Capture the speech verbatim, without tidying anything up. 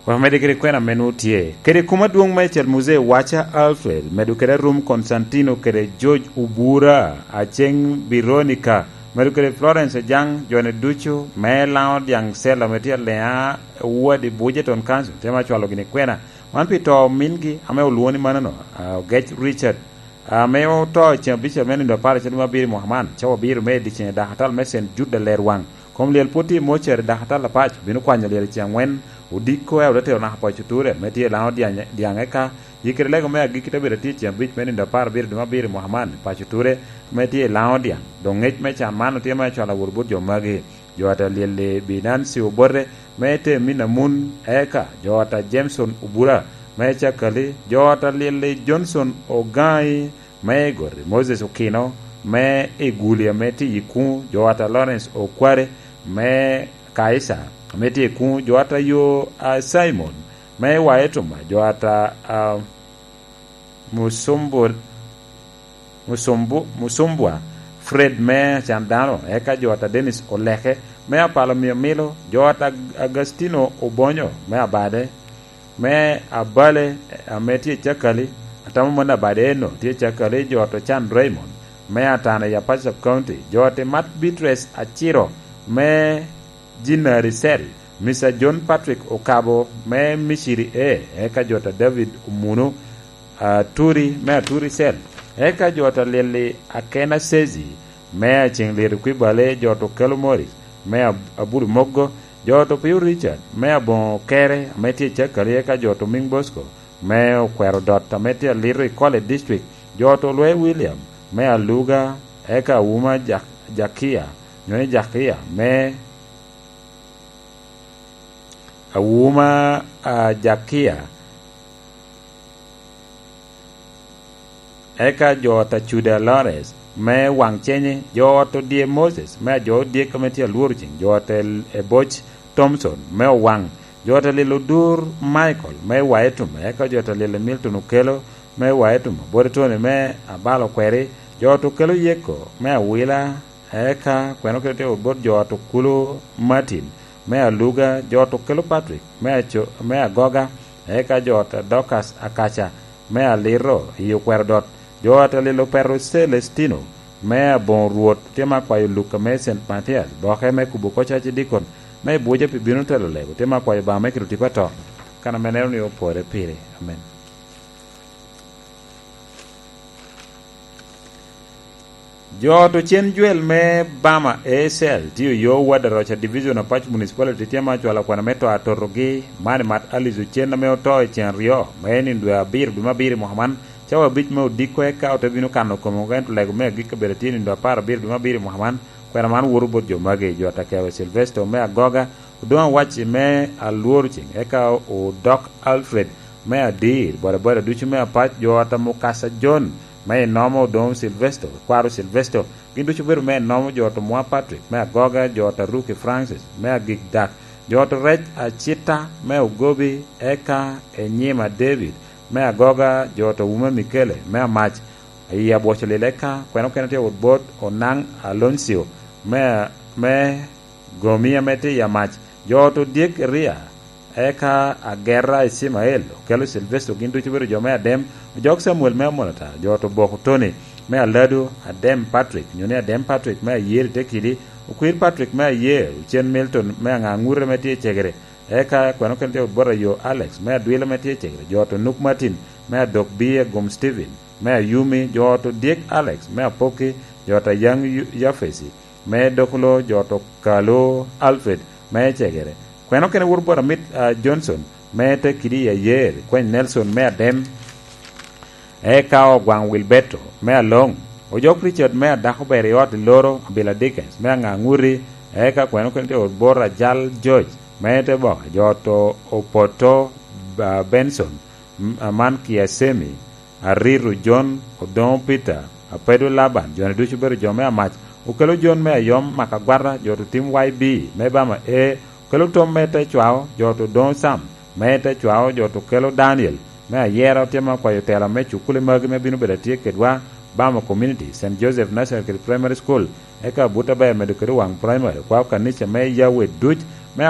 wa medikere kwena menutie kere kuma duong Michael Muze wacha Alfred medu kere Rum Constantino kere George Ubura Acheng Bironica medu kere Florence Jang Jone Ducho me laod yang sela metia lea wadi Budgeton Council tema chwalo gine kwena man pito mingi ame uluoni manano uh, Get Richard ame uh, to chen bishop meni ndo pare chen mabiri Muhammad chawa biru me di chen da hatal mesen juda lerwang kom liel puti mocher da hatal la pach binu kwanya liel chen wen udiko ya udate ona hapo chuture metie laod yang diangeka yikire lego me agikita bira ti chen bich meni ndo pare biru mabiri Muhammad pa chuture metie laod yang dongech me chan mano tie ma chala wurbut jo magi jota liel Binansi Ubore mete mina mun eka jota Jameson Ubura mecha kali jota liel Johnson Ogai megore Moses Okino me egulia meti yiku jota Lawrence Okware me Kaisa meti yiku jota yo uh, Simon me waetuma jota uh, Musumbu Musumbu Musumbwa Fred me chandano eka jota Dennis Oleke me apalo mio milo jota Agustino Obonyo me abade me abale ameti chakali atamu mona bade no tie chakali jota Chan Raymond me atana ya Pacha County jota Matt Bitres Achiro me Gina Risel Mister John Patrick Okabo me Mishiri e eka jota David Umuno uh, Turi me Turi Sel eka jota Lele Akena Sezi me chinglir kwibale jota Kelo Morris me Aburu Mogo joto Piu Richard me abon kere meti chakali eka joto Ming Bosco me kwero dot meti Leroy College District joto Lwe William me aluga eka uma jak, Jakia nyone Jakia me uma uh, Jakia eka jota Chuda Lawrence me wang chenye joto die Moses me jo die committee luorching joto Eboch Thompson me wang joto lilo dur Michael me waetum eka joto lilo Milton Ukelo me waetum boritone me abalo kweri joto kelo yeko me wila eka kweno kete obot joto Kulu Martin me aluga joto kelo Patrick me acho me agoga eka joto Docas Akacha me aliro hiyo kwerdot jota lilo Perro Celestino me bon ruot tema kwa Luka me Saint Matthias boke me kubuko chachi dikon me buje pi binu telo lego tema kwa ba me kiruti pato kana menero ni opore pire amen. Joto chen juel me Bama A S L tiyo yo wadarocha division of Patch Municipality tema chwala kwa na meto atorogi mani mat alizu chen na me oto chen rio me ni ndwe abir bima biri Muhammad chawa bich me udiko eka otabino kano komongentu lego me agika beretini ndo apara bir bima biri Muhammad kwena man wurubot jo mage jo atakewe Sylvester me agoga udon wachi me aluorching eka o Doc Alfred me adir bora bora duchu me apach jo atamukasa John me nomo don Sylvester kwaro Sylvester ginduchu beru me nomo jo atamua Patrick me agoga jo ataruki Francis me agik dak jo atarech achita me ugobi eka enyima David me agoga joto Uma Mikele me amach iya bocho leleka kweno kenete udbot Onang Alonso me me gomia mete ya mach joto Dick Ria eka Agera Ismael kelo Sylvester gindu chibero jo me adem jok Samuel me monata joto Boko Tony me alado adem Patrick nyone adem Patrick me yer tekidi ukwir Patrick me yer Chen Milton me ngangure mete chegere eka kwano kente bora yo Alex me adwila metie chegre joto Nuk Martin me Dok Bia Gom Steven me Yumi joto Dick Alex me Apoki joto Yang Yafesi me Doklo joto Kalo Alfred me chegre kwano kene wur bora mit uh, Johnson me te kidi ya yer kwen Nelson me adem eka ogwang Wilbeto me along ojok Richard me adako beri ot loro Bila Dickens me nganguri eka kwano kente bora Jal George mete bo joto Opoto uh, Benson man Kiasemi Ariru John Odon Peter Apedo Laban John Duchu beru jome amach ukelo John me yom makagwara joto Tim Y B me Bama e ukelo Tom mete chwao joto Don Sam mete chwao joto kelo Daniel me ayera tema kwa yotela me chukule magi me binu bedatie kedwa Bama Community Saint Joseph National Primary School eka buta ba me dokero wang primary kwa kanisa me yawe duch